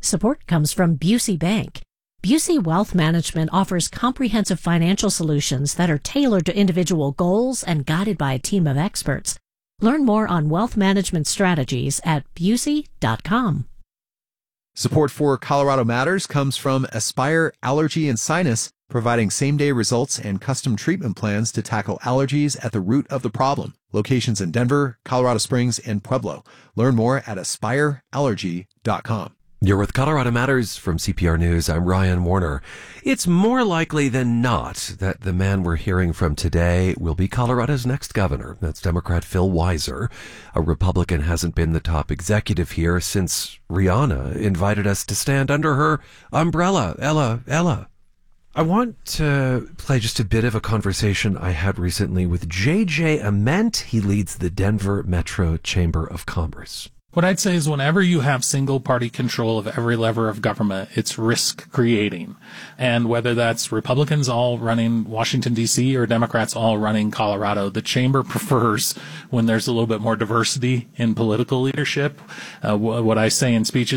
Support comes from Busey Bank. Busey Wealth Management offers comprehensive financial solutions that are tailored to individual goals and guided by a team of experts. Learn more on wealth management strategies at busey.com. Support for Colorado Matters comes from Aspire Allergy and Sinus, providing same-day results and custom treatment plans to tackle allergies at the root of the problem. Locations in Denver, Colorado Springs, and Pueblo. Learn more at aspireallergy.com. You're with Colorado Matters from CPR News. I'm Ryan Warner. It's more likely than not that the man we're hearing from today will be Colorado's next governor. That's Democrat Phil Weiser. A Republican hasn't been the top executive here since Rihanna invited us to stand under her umbrella. Ella. I want to play just a bit of a conversation I had recently with J.J. Ament. He leads the Denver Metro Chamber of Commerce. What I'd say is whenever you have single-party control of every lever of government, it's risk-creating. And whether that's Republicans all running Washington, D.C., or Democrats all running Colorado, the chamber prefers when there's a little bit more diversity in political leadership. What I say in speeches